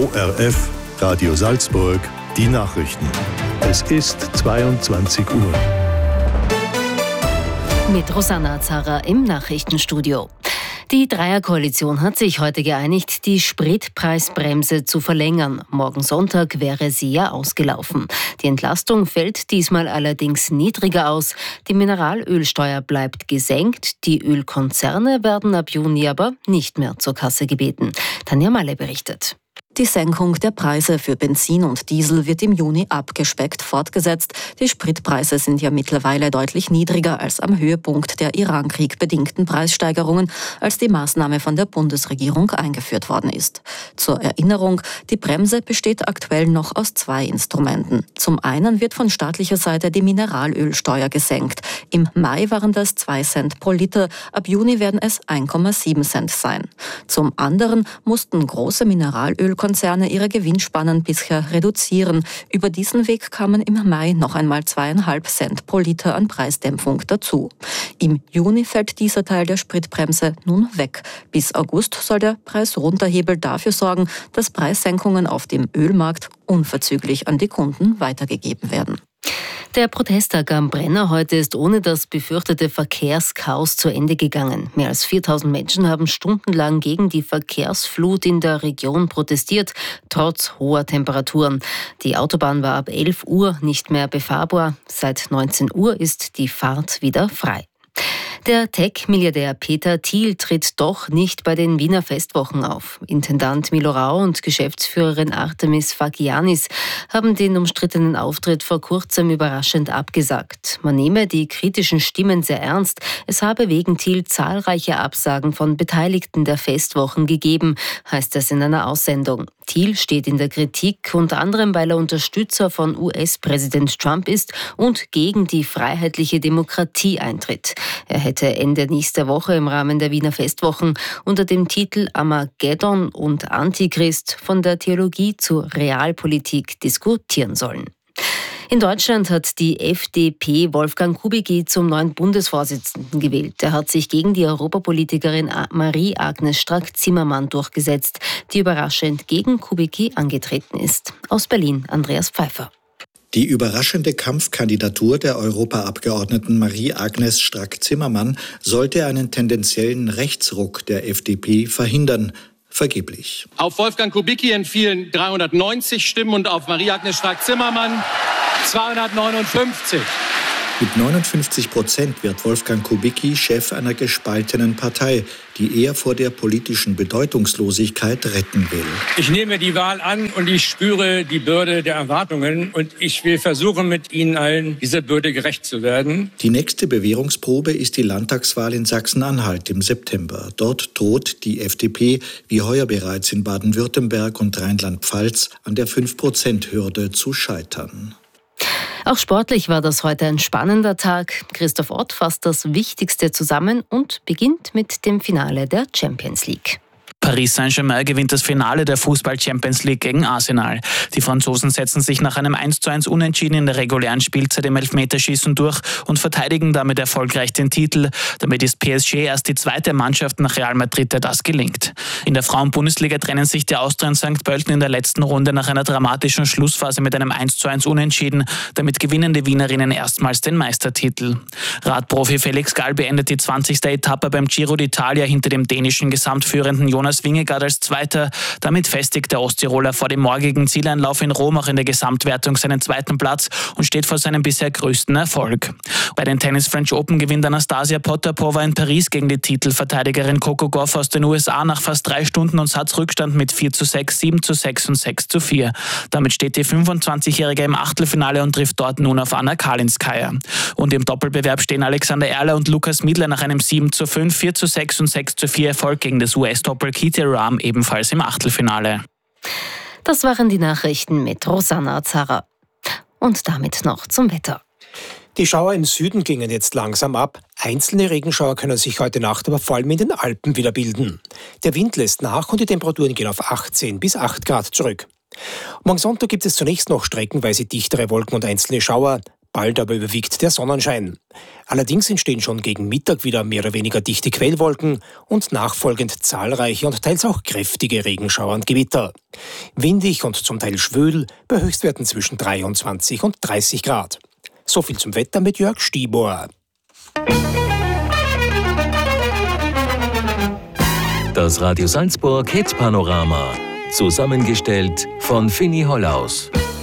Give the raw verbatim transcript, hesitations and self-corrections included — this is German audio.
O R F, Radio Salzburg, die Nachrichten. Es ist zweiundzwanzig Uhr. Mit Rosanna Zara im Nachrichtenstudio. Die Dreierkoalition hat sich heute geeinigt, die Spritpreisbremse zu verlängern. Morgen Sonntag wäre sie ja ausgelaufen. Die Entlastung fällt diesmal allerdings niedriger aus. Die Mineralölsteuer bleibt gesenkt. Die Ölkonzerne werden ab Juni aber nicht mehr zur Kasse gebeten. Tanja Malle berichtet. Die Senkung der Preise für Benzin und Diesel wird im Juni abgespeckt fortgesetzt. Die Spritpreise sind ja mittlerweile deutlich niedriger als am Höhepunkt der Iran-Krieg bedingten Preissteigerungen, als die Maßnahme von der Bundesregierung eingeführt worden ist. Zur Erinnerung, die Bremse besteht aktuell noch aus zwei Instrumenten. Zum einen wird von staatlicher Seite die Mineralölsteuer gesenkt. Im Mai waren das zwei Cent pro Liter, ab Juni werden es eins Komma sieben Cent sein. Zum anderen mussten große Mineralöl Konzerne ihre Gewinnspannen bisher reduzieren. Über diesen Weg kamen im Mai noch einmal zweieinhalb Cent pro Liter an Preisdämpfung dazu. Im Juni fällt dieser Teil der Spritbremse nun weg. Bis August soll der Preisrunterhebel dafür sorgen, dass Preissenkungen auf dem Ölmarkt unverzüglich an die Kunden weitergegeben werden. Der Protesttag am Brenner heute ist ohne das befürchtete Verkehrschaos zu Ende gegangen. Mehr als viertausend Menschen haben stundenlang gegen die Verkehrsflut in der Region protestiert, trotz hoher Temperaturen. Die Autobahn war ab elf Uhr nicht mehr befahrbar. Seit neunzehn Uhr ist die Fahrt wieder frei. Der Tech-Milliardär Peter Thiel tritt doch nicht bei den Wiener Festwochen auf. Intendant Milo Rau und Geschäftsführerin Artemis Fagianis haben den umstrittenen Auftritt vor kurzem überraschend abgesagt. Man nehme die kritischen Stimmen sehr ernst. Es habe wegen Thiel zahlreiche Absagen von Beteiligten der Festwochen gegeben, heißt es in einer Aussendung. Thiel steht in der Kritik, unter anderem weil er Unterstützer von U S-Präsident Trump ist und gegen die freiheitliche Demokratie eintritt. Er hätte Ende nächster Woche im Rahmen der Wiener Festwochen unter dem Titel Armageddon und Antichrist von der Theologie zur Realpolitik diskutieren sollen. In Deutschland hat die F D P Wolfgang Kubicki zum neuen Bundesvorsitzenden gewählt. Er hat sich gegen die Europapolitikerin Marie-Agnes Strack-Zimmermann durchgesetzt, die überraschend gegen Kubicki angetreten ist. Aus Berlin, Andreas Pfeiffer. Die überraschende Kampfkandidatur der Europaabgeordneten Marie-Agnes Strack-Zimmermann sollte einen tendenziellen Rechtsruck der F D P verhindern. Vergeblich. Auf Wolfgang Kubicki entfielen dreihundertneunzig Stimmen und auf Marie-Agnes Strack-Zimmermann zweihundertneunundfünfzig. Mit neunundfünfzig Prozent wird Wolfgang Kubicki Chef einer gespaltenen Partei, die er vor der politischen Bedeutungslosigkeit retten will. Ich nehme die Wahl an und ich spüre die Bürde der Erwartungen und ich will versuchen, mit Ihnen allen dieser Bürde gerecht zu werden. Die nächste Bewährungsprobe ist die Landtagswahl in Sachsen-Anhalt im September. Dort droht die F D P, wie heuer bereits in Baden-Württemberg und Rheinland-Pfalz, an der fünf Prozent Hürde zu scheitern. Auch sportlich war das heute ein spannender Tag. Christoph Ott fasst das Wichtigste zusammen und beginnt mit dem Finale der Champions League. Paris Saint-Germain gewinnt das Finale der Fußball-Champions League gegen Arsenal. Die Franzosen setzen sich nach einem eins zu eins Unentschieden in der regulären Spielzeit im Elfmeterschießen durch und verteidigen damit erfolgreich den Titel. Damit ist P S G erst die zweite Mannschaft nach Real Madrid, der das gelingt. In der Frauen-Bundesliga trennen sich die Austria und Sankt Pölten in der letzten Runde nach einer dramatischen Schlussphase mit einem eins zu eins Unentschieden. Damit gewinnen die Wienerinnen erstmals den Meistertitel. Radprofi Felix Gall beendet die zwanzigste Etappe beim Giro d'Italia hinter dem dänischen Gesamtführenden Jonas Vingegaard als Zweiter. Damit festigt der Osttiroler vor dem morgigen Zieleinlauf in Rom auch in der Gesamtwertung seinen zweiten Platz und steht vor seinem bisher größten Erfolg. Bei den Tennis French Open gewinnt Anastasia Potapova in Paris gegen die Titelverteidigerin Coco Gauff aus den U S A nach fast drei Stunden und Satzrückstand mit vier zu sechs, sieben zu sechs und sechs zu vier. Damit steht die fünfundzwanzigjährige im Achtelfinale und trifft dort nun auf Anna Kalinskaya. Und im Doppelbewerb stehen Alexander Erler und Lukas Miedler nach einem sieben zu fünf, vier zu sechs und sechs zu vier Erfolg gegen das U S-Doppel Keith Rahm ebenfalls im Achtelfinale. Das waren die Nachrichten mit Rosanna Zara. Und damit noch zum Wetter. Die Schauer im Süden gingen jetzt langsam ab. Einzelne Regenschauer können sich heute Nacht aber vor allem in den Alpen wieder bilden. Der Wind lässt nach und die Temperaturen gehen auf achtzehn bis acht Grad zurück. Morgen Sonntag gibt es zunächst noch streckenweise dichtere Wolken und einzelne Schauer. Bald aber überwiegt der Sonnenschein. Allerdings entstehen schon gegen Mittag wieder mehr oder weniger dichte Quellwolken und nachfolgend zahlreiche und teils auch kräftige Regenschauer und Gewitter. Windig und zum Teil schwül, bei Höchstwerten zwischen dreiundzwanzig und dreißig Grad. So viel zum Wetter mit Jörg Stieber. Das Radio Salzburg Hit Panorama. Zusammengestellt von Fini Hollaus.